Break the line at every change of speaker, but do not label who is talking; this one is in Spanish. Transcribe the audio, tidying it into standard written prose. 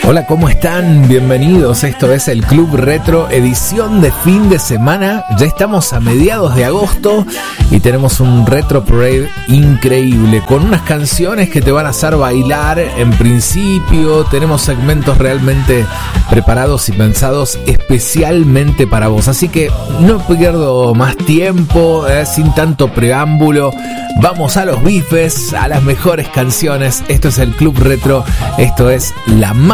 Hola, ¿cómo están? Bienvenidos. Esto es el Club Retro, edición de fin de semana. Ya estamos a mediados de agosto y tenemos un Retro Parade increíble, con unas canciones que te van a hacer bailar. En principio, tenemos segmentos realmente preparados y pensados especialmente para vos. Así que no pierdo más tiempo, sin tanto preámbulo. Vamos a los bifes, a las mejores canciones. Esto es el Club Retro, esto es la